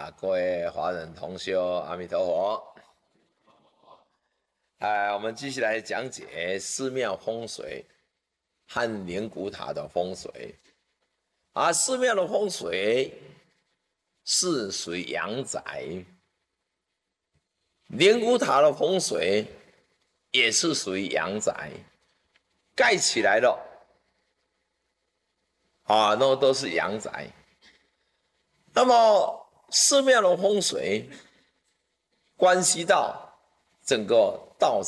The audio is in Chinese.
各位华人同修，阿弥陀佛。我们继续来讲解寺庙风水和灵骨塔的风水。寺庙的风水是属于阳宅，灵骨塔的风水也是属于阳宅，盖起来了，那都是阳宅。那么寺庙的风水关系到整个道